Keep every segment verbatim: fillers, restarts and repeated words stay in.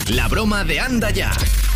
La broma de Anda Ya.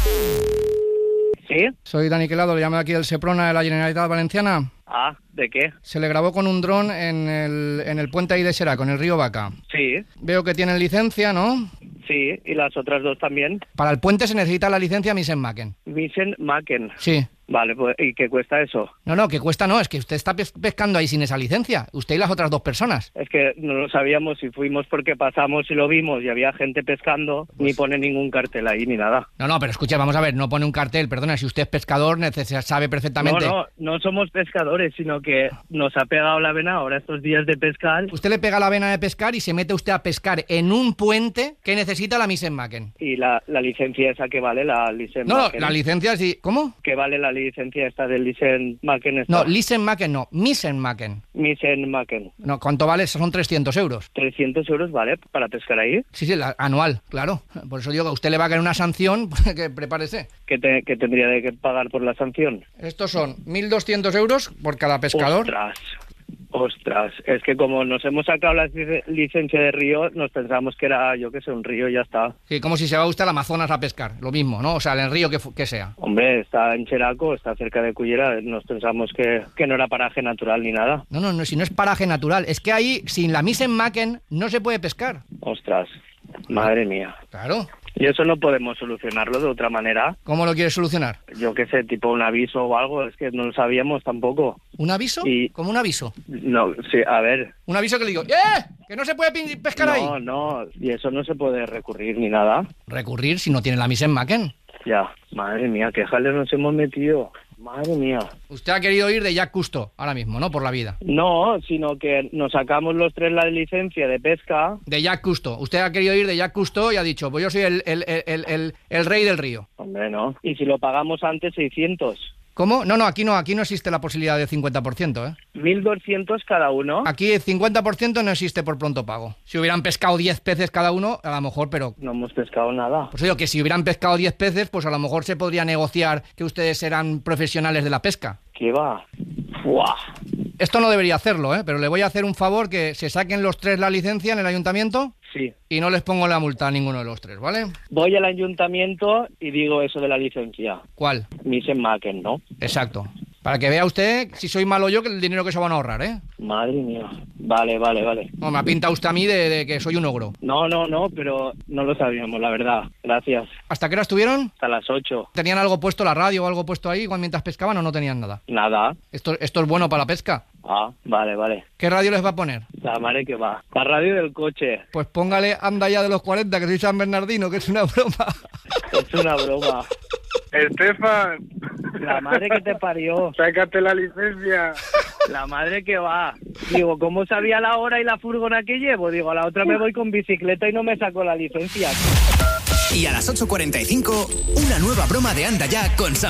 ¿Sí? Soy Dani Quelado, le llamo aquí del Seprona de la Generalitat Valenciana. Ah, ¿de qué? Se le grabó con un dron en el, en el puente ahí de Xeraco, en el río Vaca. Sí, Veo que tienen licencia, ¿no? sí, y las otras dos también. Para el puente se necesita la licencia Misen-Macken. Misen-Macken. Sí. Vale, pues, ¿y qué cuesta eso? No, no, que cuesta no, es que usted está pes- pescando ahí sin esa licencia. Usted y las otras dos personas. Es que no lo sabíamos y fuimos porque pasamos y lo vimos y había gente pescando, Pues... ni pone ningún cartel ahí ni nada. No, no, pero escucha, vamos a ver, no pone un cartel, perdona, si usted es pescador, neces- sabe perfectamente... No, no, no somos pescadores, sino que nos ha pegado la vena ahora estos días de pescar. Usted le pega la vena de pescar y se mete usted a pescar en un puente que necesita la Misen-Macken. ¿Y la, la licencia esa que vale, la Lisen No, Macken? la licencia sí... ¿Cómo? ¿Qué vale la licencia esta del Lisen Macken? No, Lisen-Macken no, Misen-Macken. Misen-Macken. No, ¿cuánto vale? Son trescientos euros. trescientos euros, ¿vale? Para pescar ahí. Sí, sí, la, anual, claro. Por eso digo que a usted le va a caer una sanción, que prepárese. ¿Qué, te, qué tendría de que pagar por la sanción? Estos son mil doscientos euros por cada pescador. Ostras, ostras. Es que como nos hemos sacado la lic- licencia de río, nos pensamos que era, yo qué sé, un río y ya está. Sí, como si se va usted al Amazonas a pescar, lo mismo, ¿no? O sea, en el río que, fu- que sea. Hombre, está en Xeraco, está cerca de Cullera, nos pensamos que, que no era paraje natural ni nada. No, no, no, si no es paraje natural. Es que ahí, sin la Misen-Macken, no se puede pescar. Ostras, madre mía. Claro. Y eso no podemos solucionarlo de otra manera. ¿Cómo lo quiere solucionar? Yo qué sé, tipo un aviso o algo, es que no lo sabíamos tampoco. ¿Un aviso? Y- ¿Cómo un aviso? No, sí, a ver. Un aviso que le digo, ¡eh! ¡Que no se puede pin- pescar ahí! No, no, y eso no se puede recurrir ni nada. Recurrir si no tiene la Misen-Macken. Ya, madre mía, qué jales nos hemos metido. Madre mía. Usted ha querido ir de Jack Cousteau ahora mismo, ¿no? Por la vida. No, sino que nos sacamos los tres la licencia de pesca. De Jack Cousteau. Usted ha querido ir de Jack Cousteau y ha dicho, pues yo soy el, el, el, el, el, el rey del río. Hombre, no. Y si lo pagamos antes, seiscientos. ¿Cómo? No, no, aquí no, aquí no existe la posibilidad de cincuenta por ciento, ¿eh? mil doscientos cada uno. Aquí el cincuenta por ciento no existe por pronto pago. Si hubieran pescado diez peces cada uno, a lo mejor, pero... No hemos pescado nada. Pues digo que si hubieran pescado diez peces, pues a lo mejor se podría negociar que ustedes eran profesionales de la pesca. ¿Qué va? ¡Buah! Esto no debería hacerlo, ¿eh? Pero le voy a hacer un favor, que se saquen los tres la licencia en el ayuntamiento Sí. y no les pongo la multa a ninguno de los tres, ¿vale? Voy al ayuntamiento y digo eso de la licencia. ¿Cuál? Misen-Macken, ¿no? Exacto. Para que vea usted si soy malo yo, que el dinero que se van a ahorrar, ¿eh? Madre mía. Vale, vale, vale. No, me ha pintado usted a mí de, de que soy un ogro. No, no, no, pero no lo sabíamos, la verdad. Gracias. ¿Hasta qué hora estuvieron? Hasta las ocho. ¿Tenían algo puesto, la radio o algo puesto ahí mientras pescaban o no tenían nada? Nada. Esto, esto es bueno para la pesca. Ah, vale, vale. ¿Qué radio les va a poner? La madre que va. La radio del coche. Pues póngale Anda Ya de los cuarenta, que soy San Bernardino, que es una broma. Es una broma. Estefan, La madre que te parió. sácate la licencia. La madre que va. Digo, ¿cómo sabía la hora y la furgona que llevo? Digo, a la otra me voy con bicicleta y no me saco la licencia. Y a las ocho cuarenta y cinco, una nueva broma de Anda Ya con Sam.